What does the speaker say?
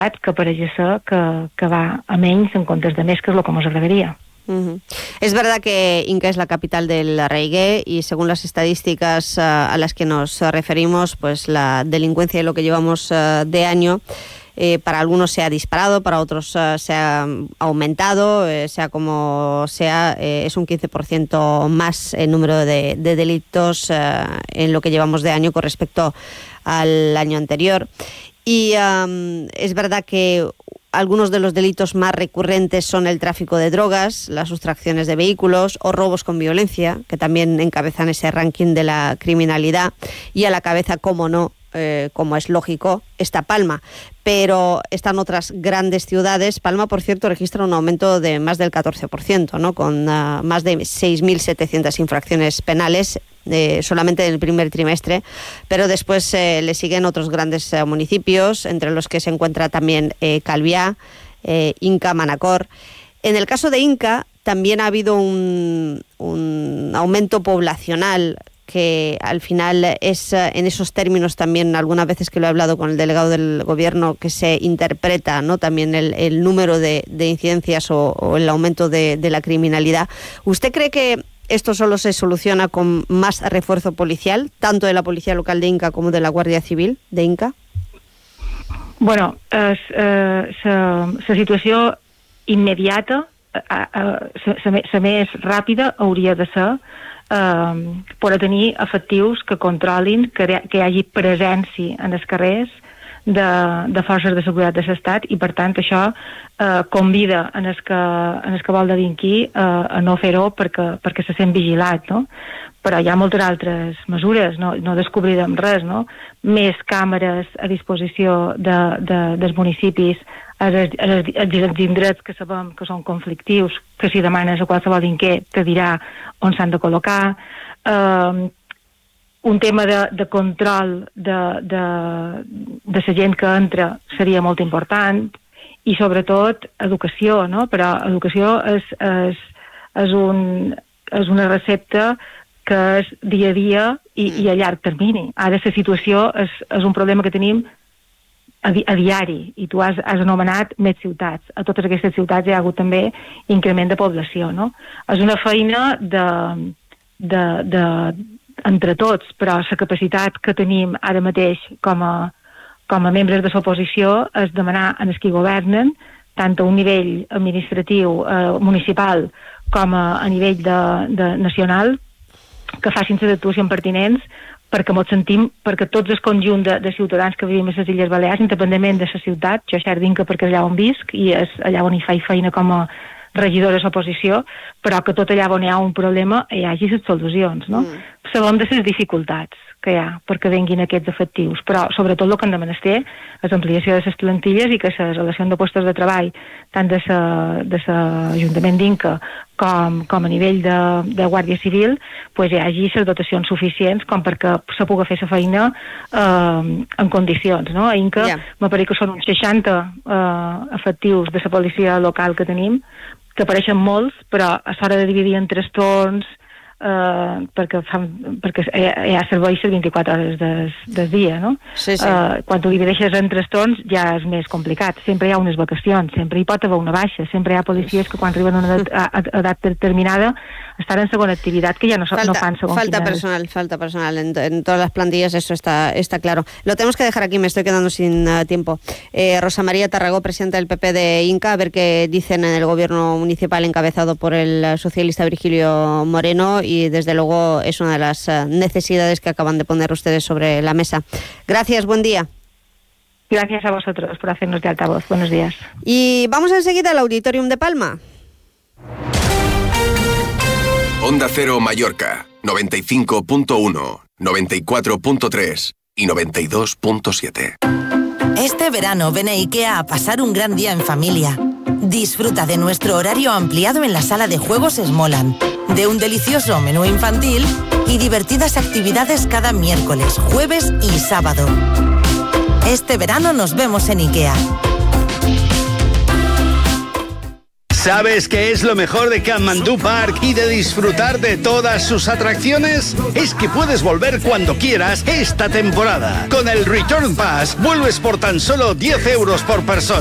que pareix ser que va a menys en comptes de més, que és el que ens agradaria. Es verdad que Inca es la capital del reggae y según las estadísticas a las que nos referimos, pues la delincuencia de lo que llevamos de año para algunos se ha disparado, para otros se ha aumentado, sea como sea, es un 15% más el número de delitos en lo que llevamos de año con respecto al año anterior. Y es verdad que algunos de los delitos más recurrentes son el tráfico de drogas, las sustracciones de vehículos o robos con violencia, que también encabezan ese ranking de la criminalidad, y a la cabeza, como no, como es lógico, está Palma. Pero están otras grandes ciudades. Palma, por cierto, registra un aumento de más del 14%, ¿no? Con más de 6.700 infracciones penales solamente en el primer trimestre, pero después le siguen otros grandes municipios, entre los que se encuentra también Calviá, Inca, Manacor. En el caso de Inca también ha habido un aumento poblacional que al final es en esos términos también, algunas veces que lo he hablado con el delegado del gobierno, que se interpreta, ¿no?, también el número de incidencias o el aumento de la criminalidad. ¿Usted cree que esto solo se soluciona con más refuerzo policial, tanto de la Policía Local de Inca como de la Guàrdia Civil de Inca? Bueno, la situació immediata, la més ràpida, hauria de ser per tenir efectius que controlin, que hi hagi presència en els carrers de forces de seguretat de l'Estat, i per tant això convida en el que vol delinquir a no fer-ho perquè se sent vigilat, no? Però hi ha moltes altres mesures, no descobrirem res, no? Més càmeres a disposició dels municipis, els indrets que sabem que són conflictius, que si demanes a qualsevol delinquent te dirà on s'han de col·locar, un tema de control de la gent que entra seria molt important, i sobretot educació, no? Però educació és una recepta que és dia a dia i a llarg termini. Ara la situació és un problema que tenim a diari, i tu has anomenat més ciutats. A totes aquestes ciutats hi ha hagut també increment de població, no? És una feina entre tots, però la capacitat que tenim ara mateix com a membres de l'oposició és demanar als qui governen, tant a un nivell administratiu municipal com a nivell nacional, que facin les actuacions pertinents, perquè ens sentim, perquè tots el conjunt de ciutadans que vivim a les Illes Balears, independentment de la ciutat, jo xer d'Inca perquè és allà on visc i és allà on hi faig feina com a regidora de l'oposició, però que tot allà on hi ha un problema hi hagi les solucions, no? Sabem de les dificultats que hi ha perquè venguin aquests efectius, però sobretot el que hem de menester és ampliació de les plantilles i que les relacions de llocs de treball, tant de l'Ajuntament d'Inca com a nivell de Guàrdia Civil, hi hagi les dotacions suficients com perquè se pugui fer la feina en condicions, no? A Inca m'apareix que són uns 60 efectius de la policia local que tenim, que pareixen molts, però a l'hora de dividir en 3 torns, perquè hi ha serveis 24 hores del dia, no? Sí. Quan ho divideixes en 3 torns ja és més complicat. Sempre hi ha unes vacacions, sempre hi pot haver una baixa, sempre hi ha policies que quan arriben a una edat determinada estar en segona actividad, que ya no fan según falta personal en todas las plantillas, eso está claro. Lo tenemos que dejar aquí, me estoy quedando sin tiempo. Rosa María Tarragó, presidenta del PP de Inca, a ver qué dicen en el gobierno municipal encabezado por el socialista Virgilio Moreno, y desde luego es una de las necesidades que acaban de poner ustedes sobre la mesa. Gracias, buen día. Gracias a vosotros por hacernos de altavoz. Buenos días. Y vamos enseguida al Auditorium de Palma. Onda Cero Mallorca, 95.1, 94.3 y 92.7. Este verano ven a IKEA a pasar un gran día en familia. Disfruta de nuestro horario ampliado en la sala de juegos Smoland, de un delicioso menú infantil y divertidas actividades cada miércoles, jueves y sábado. Este verano nos vemos en IKEA. ¿Sabes qué es lo mejor de Kathmandu Park y de disfrutar de todas sus atracciones? Es que puedes volver cuando quieras esta temporada. Con el Return Pass vuelves por tan solo 10 euros por persona.